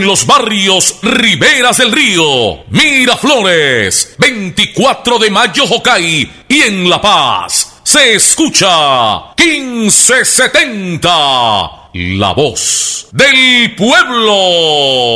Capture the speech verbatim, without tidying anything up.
en los barrios Riberas del Río, Miraflores, veinticuatro de mayo Jocay y en La Paz se escucha quince setenta, la voz del pueblo.